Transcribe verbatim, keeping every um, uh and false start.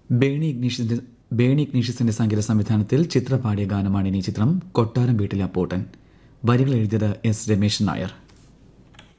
ബേണി ഇഗ്നീഷ്യസിന്റെ ബേണി ഇഗ്നീഷ്യസിന്റെ സംഗീത സംവിധാനത്തിൽ ചിത്ര പാടിയ ഗാനമാണ് ഇനി ചിത്രം കൊട്ടാരം വീട്ടിലെ അപ്പോട്ടൻ. വരികൾ എഴുതിയത് എസ് രമേശൻ നായർ.